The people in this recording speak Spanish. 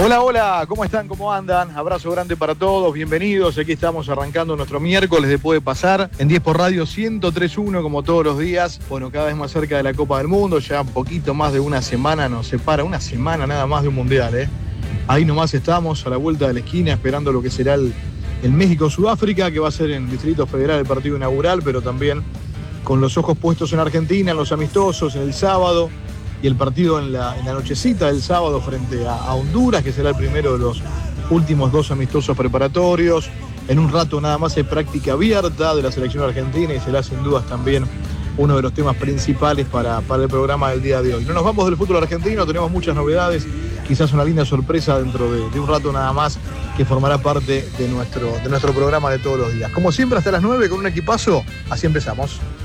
Hola, hola, ¿cómo están? ¿Cómo andan? Abrazo grande para todos, bienvenidos. Aquí estamos arrancando nuestro miércoles de Puede Pasar en 10 por Radio 103.1 como todos los días. Bueno, cada vez más cerca de la Copa del Mundo, ya un poquito más de una semana nos separa, una semana nada más de un mundial, ¿eh? Ahí nomás estamos, a la vuelta de la esquina, esperando lo que será el México-Sudáfrica, que va a ser en Distrito Federal el partido inaugural, pero también con los ojos puestos en Argentina, en los amistosos, en el sábado, y el partido en la nochecita del sábado frente a Honduras, que será el primero de los últimos dos amistosos preparatorios. En un rato nada más hay práctica abierta de la selección argentina y será sin dudas también uno de los temas principales para el programa del día de hoy. No nos vamos del fútbol argentino, tenemos muchas novedades, quizás una linda sorpresa dentro de un rato nada más que formará parte de nuestro programa de todos los días. Como siempre hasta las 9 con un equipazo, así empezamos.